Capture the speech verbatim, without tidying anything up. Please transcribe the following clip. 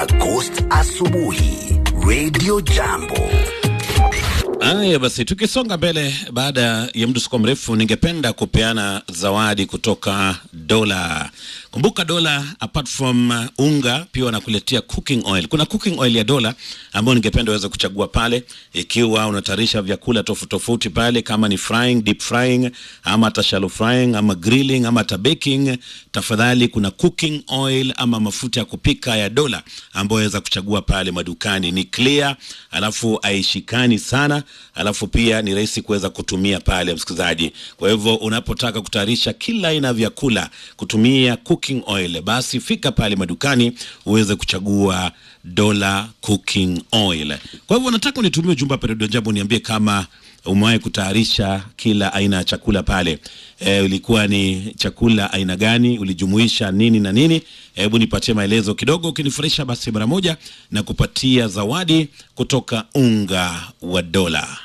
na Ghost asubuhi Radio Jambo. Aya basi, tukisonga mbele, baada ya muda siko mrefu, ningependa kupeana zawadi kutoka Dola. Kumbuka Dola apart from unga pia wanakuletea cooking oil. Kuna cooking oil ya Dola ambayo ningependa uweze kuchagua pale ikiwa unatayarisha vyakula tofauti tofauti pale, kama ni frying, deep frying, ama hata shallow frying, ama grilling, ama hata baking. Tafadhali kuna cooking oil ama mafuta ya kupika ya Dola ambayo unaweza kuchagua pale madukani. Ni clear, alafu haishikani sana, alafu pia ni rahisi kuweza kutumia pale msikilizaji. Kwa hivyo unapotaka kutayarisha kila aina ya vyakula kutumia cooking oil, basi fika pale madukani uweze kuchagua Dola cooking oil. Kwa hivyo nataka unitumie ujumbe pale Radio Jambo, niambie kama umewahi kutayarisha kila aina ya chakula pale. E, ulikuwa ni chakula aina gani, ulijumuisha nini na nini? Hebu nipatie maelezo kidogo, ukinifurahisha basi mara moja na kupatia zawadi kutoka unga wa Dola.